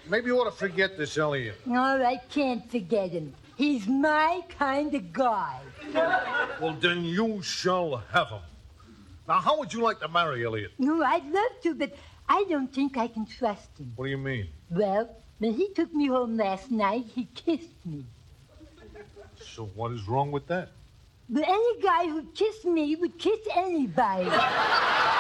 Maybe you ought to forget this, Elliot. No, I can't forget him. He's my kind of guy. Well, then you shall have him. Now, how would you like to marry Elliot? No, I'd love to, but I don't think I can trust him. What do you mean? Well, when he took me home last night, he kissed me. So what is wrong with that? But any guy who kissed me would kiss anybody.